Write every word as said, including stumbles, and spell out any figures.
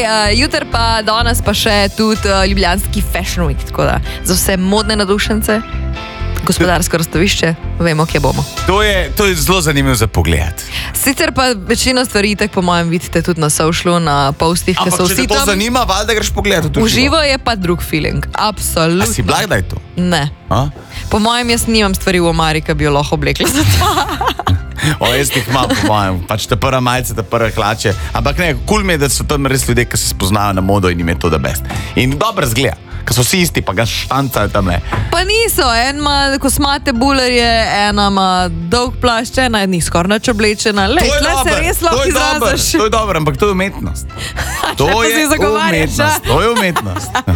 uh, jutr pa danes pa še tudi uh, Ljubljanski Fashion Week, tako da za vse modne nadušence, gospodarsko razstavišče, vemo, kje bomo. To je, to je zelo zanimivo za pogled. Sicer pa večino stvari, tak po mojem, vidite tudi na socialu, na postih, ki so vsi tam. Ampak, če te to zanima, valjda greš pogledat. V živo je pa drug feeling, absolutno. A si blag, da je to? Ne. A? Po mojem, jaz nimam stvari v omari, ki bi jo lahko oblekla za to. O, jaz jih imam, po mojem, pač te prve majice, te prve hlače. Ampak ne, kul mi je, da so tam res ljudje, ki se spoznajo na modo in jim je to da best. In dobro zgleda. Ker so vsi isti, pa ga štancajo tam le. Pa niso, en ima kosmate bulerje, ena ima dolg plašč, ena ni skoraj nič oblečena. Lej, tle se res lahko izraziš. To je dobro, ampak to je umetnost. To je umetnost. To je umetnost.